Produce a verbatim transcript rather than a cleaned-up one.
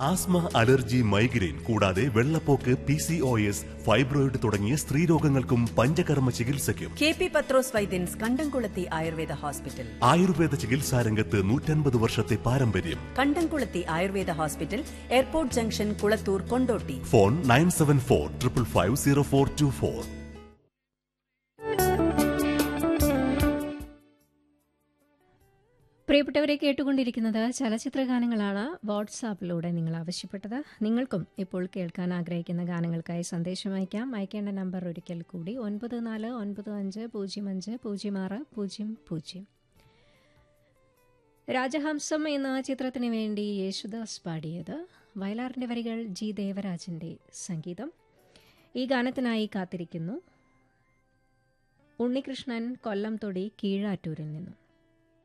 Asthma, allergy, migraine കൂടാതെ വെള്ളപ്പോക്ക്, P C O S, fibroid തുടങ്ങിയ സ്ത്രീരോഗങ്ങൾക്കും പഞ്ചകർമ്മ ചികിത്സയ്ക്കും കെ പി പത്രോസ് വൈദ്യൻസ് കണ്ടംകുളത്തി ആയുർവേദ ഹോസ്പിറ്റൽ. ആയുർവേദ ചികിത്സാ രംഗത്ത് നൂറ്റൻപത് വർഷത്തെ പാരമ്പര്യം. കണ്ടംകുളത്തി Ayurveda hospital, airport junction, Kulathur, Kondotty. Phone nine seven four triple five zero four to four. പ്രിയപ്പെട്ടവരെ, കേട്ടുകൊണ്ടിരിക്കുന്നത് ചലച്ചിത്ര ഗാനങ്ങളാണ്. വാട്സാപ്പിലൂടെ നിങ്ങൾ ആവശ്യപ്പെട്ടത്. നിങ്ങൾക്കും ഇപ്പോൾ കേൾക്കാൻ ആഗ്രഹിക്കുന്ന ഗാനങ്ങൾക്കായി സന്ദേശം അയക്കാം. അയക്കേണ്ട നമ്പർ ഒരിക്കൽ കൂടി ഒൻപത് നാല് ഒൻപത് അഞ്ച് പൂജ്യം അഞ്ച് പൂജ്യം ആറ് പൂജ്യം പൂജ്യം. രാജഹംസം എന്ന ചിത്രത്തിന് വേണ്ടി യേശുദാസ് പാടിയത്. വയലാറിൻ്റെ വരികൾ ജി ദേവരാജൻ്റെ സംഗീതം. ഈ ഗാനത്തിനായി കാത്തിരിക്കുന്നു ഉണ്ണികൃഷ്ണൻ, കൊല്ലം തൊടി, കീഴാറ്റൂരിൽ നിന്നും.